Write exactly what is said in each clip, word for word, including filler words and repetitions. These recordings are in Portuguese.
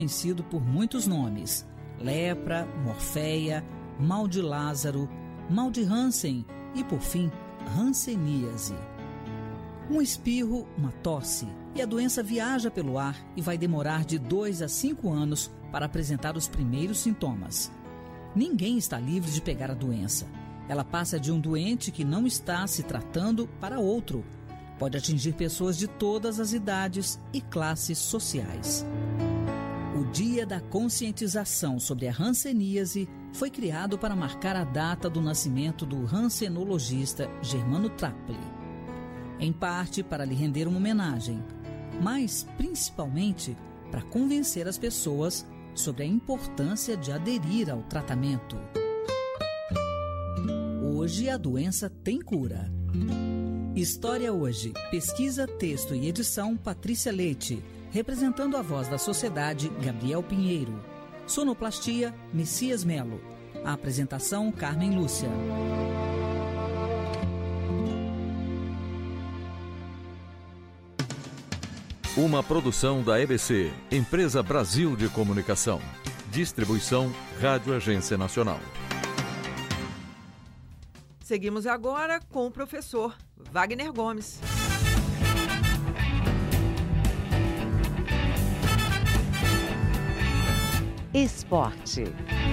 conhecido por muitos nomes: lepra, morféia, mal de Lázaro, mal de Hansen e, por fim, hanseníase. Um espirro, uma tosse, e a doença viaja pelo ar e vai demorar de dois a cinco anos para apresentar os primeiros sintomas. Ninguém está livre de pegar a doença. Ela passa de um doente que não está se tratando para outro. Pode atingir pessoas de todas as idades e classes sociais. O Dia da Conscientização sobre a Hanseníase foi criado para marcar a data do nascimento do hansenologista Germano Trápeli. Em parte para lhe render uma homenagem, mas principalmente para convencer as pessoas sobre a importância de aderir ao tratamento. Hoje a doença tem cura. História Hoje. Pesquisa, texto e edição Patrícia Leite. Representando a voz da sociedade, Gabriel Pinheiro. Sonoplastia, Messias Melo. A apresentação, Carmen Lúcia. Uma produção da E B C, Empresa Brasil de Comunicação. Distribuição, Rádio Agência Nacional. Seguimos agora com o professor Wagner Gomes. Esporte.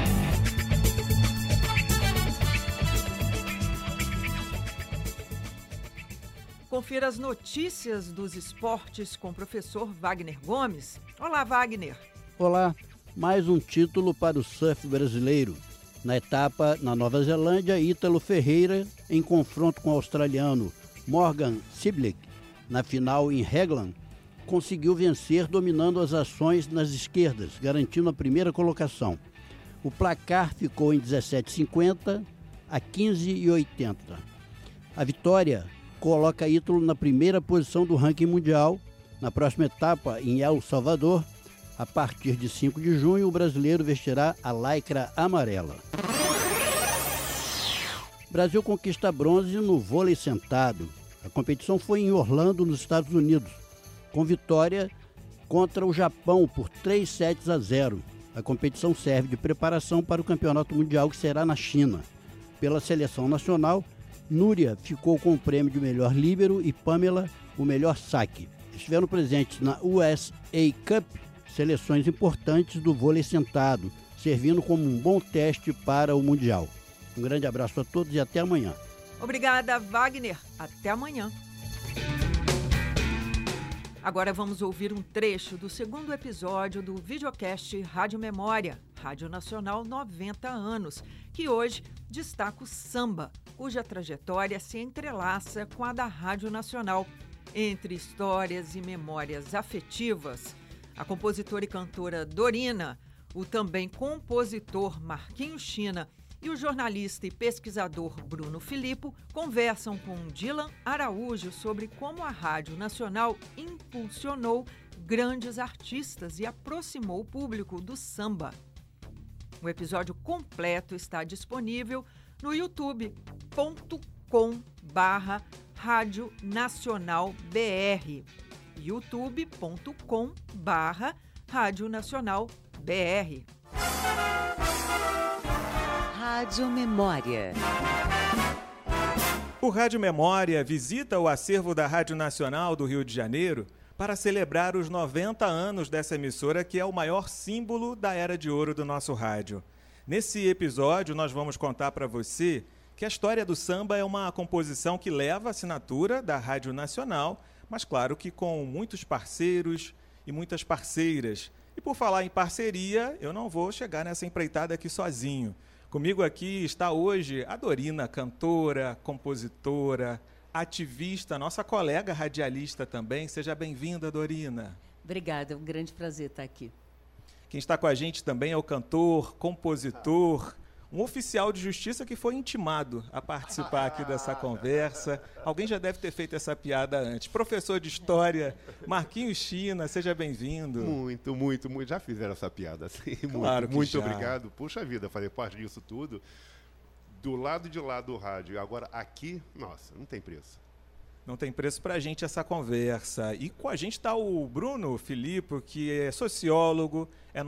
Confira as notícias dos esportes com o professor Wagner Gomes. Olá, Wagner. Olá, mais um título para o surf brasileiro. Na etapa na Nova Zelândia, Ítalo Ferreira, em confronto com o australiano Morgan Siblick, na final em Raglan, conseguiu vencer dominando as ações nas esquerdas, garantindo a primeira colocação. O placar ficou em dezessete e cinquenta a quinze e oitenta. A vitória coloca Ítalo na primeira posição do ranking mundial. Na próxima etapa, em El Salvador, a partir de cinco de junho, o brasileiro vestirá a lycra amarela. Brasil conquista bronze no vôlei sentado. A competição foi em Orlando, nos Estados Unidos, com vitória contra o Japão por três sets a zero. A competição serve de preparação para o Campeonato Mundial, que será na China. Pela seleção nacional, Núria ficou com o prêmio de melhor líbero e Pamela o melhor saque. Estiveram presentes na U S A Cup seleções importantes do vôlei sentado, servindo como um bom teste para o Mundial. Um grande abraço a todos e até amanhã. Obrigada, Wagner. Até amanhã. Agora vamos ouvir um trecho do segundo episódio do videocast Rádio Memória, Rádio Nacional noventa anos, que hoje destaca o samba, cuja trajetória se entrelaça com a da Rádio Nacional. Entre histórias e memórias afetivas, a compositora e cantora Dorina, o também compositor Marquinhos China e o jornalista e pesquisador Bruno Filippo conversam com Dylan Araújo sobre como a Rádio Nacional impulsionou grandes artistas e aproximou o público do samba. O episódio completo está disponível no youtube ponto com barra Rádio Nacional B R. youtube ponto com barra Rádio Nacional B R. Rádio Memória. O Rádio Memória visita o acervo da Rádio Nacional do Rio de Janeiro para celebrar os noventa anos dessa emissora, que é o maior símbolo da era de ouro do nosso rádio. Nesse episódio, nós vamos contar para você que a história do samba é uma composição que leva a assinatura da Rádio Nacional, mas claro que com muitos parceiros e muitas parceiras. E por falar em parceria, eu não vou chegar nessa empreitada aqui sozinho. Comigo aqui está hoje a Dorina, cantora, compositora, ativista, nossa colega radialista também. Seja bem-vinda, Dorina. Obrigada, é um grande prazer estar aqui. Quem está com a gente também é o cantor, compositor, um oficial de justiça que foi intimado a participar aqui dessa conversa. Alguém já deve ter feito essa piada antes. Professor de História, Marquinhos China, seja bem-vindo. Muito, muito, muito. Já fizeram essa piada, assim. Claro muito, que muito já. obrigado. Puxa vida, fazer parte disso tudo. Do lado de lá do rádio e agora aqui, nossa, não tem preço. Não tem preço para a gente essa conversa. E com a gente está o Bruno Filippo, que é sociólogo, é